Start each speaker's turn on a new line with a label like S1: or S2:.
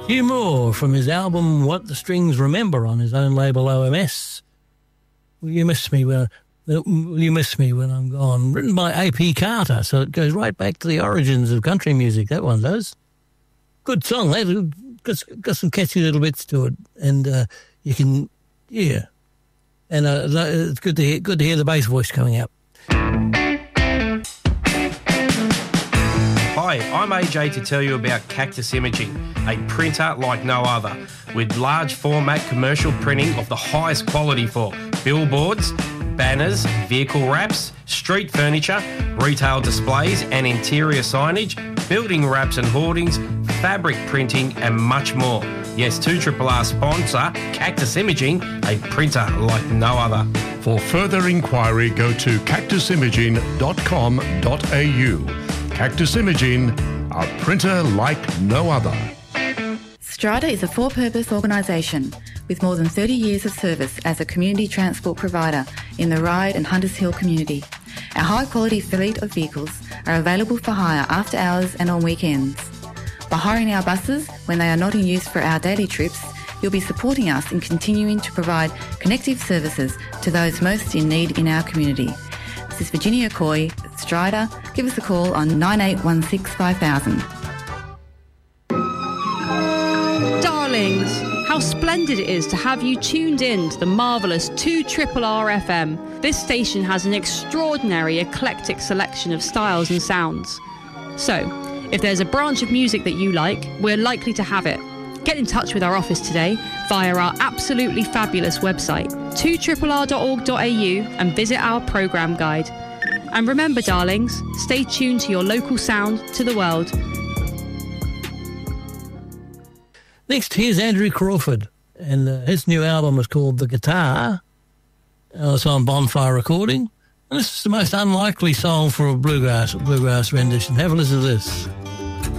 S1: Hugh Moore from his album What the Strings Remember on his own label OMS. Will you miss me when I'm gone? Written by A.P. Carter, so it goes right back to the origins of country music, that one does. Good song, got some catchy little bits to it, and you can, yeah. And it's good to hear the bass voice coming out.
S2: Hi, I'm AJ to tell you about Cactus Imaging, a printer like no other, with large format commercial printing of the highest quality for billboards, banners, vehicle wraps, street furniture, retail displays and interior signage, building wraps and hoardings, fabric printing and much more. Yes, 2RRR sponsor Cactus Imaging, a printer like no other.
S3: For further inquiry, go to cactusimaging.com.au. Cactus Imaging, a printer like no other.
S4: Strata is a for-purpose organisation with more than 30 years of service as a community transport provider in the Ryde and Hunters Hill community. Our high-quality fleet of vehicles are available for hire after hours and on weekends. By hiring our buses when they are not in use for our daily trips, you'll be supporting us in continuing to provide connective services to those most in need in our community. This is Virginia Coy, Strida. Give us a call on 9816 5000.
S5: Darlings, how splendid it is to have you tuned in to the marvellous 2RRR FM. This station has an extraordinary eclectic selection of styles and sounds. So, if there's a branch of music that you like, we're likely to have it. Get in touch with our office today via our absolutely fabulous website, 2RRR.org.au, and visit our programme guide. And remember, darlings, stay tuned to your local sound to the world.
S1: Next, here's Andrew Crawford, and his new album is called The Guitar. It's on Bonfire Recording, and this is the most unlikely song for a bluegrass rendition. Have a listen to this.